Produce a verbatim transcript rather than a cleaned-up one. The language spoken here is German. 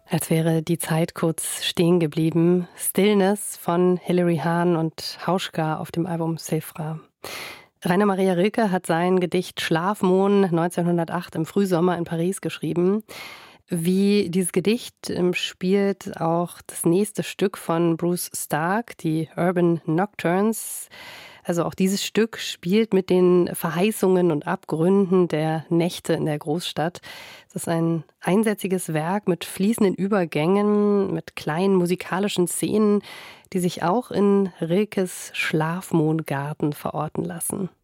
Als wäre die Zeit kurz stehen geblieben. Stillness von Hilary Hahn und Hauschka auf dem Album Sephra. Rainer Maria Rilke hat sein Gedicht Schlafmohn neunzehnhundertacht im Frühsommer in Paris geschrieben. Wie dieses Gedicht ähm, spielt auch das nächste Stück von Bruce Stark, die Urban Nocturnes. Also auch dieses Stück spielt mit den Verheißungen und Abgründen der Nächte in der Großstadt. Es ist ein einsätziges Werk mit fließenden Übergängen, mit kleinen musikalischen Szenen, die sich auch in Rilkes Schlafmohngarten verorten lassen.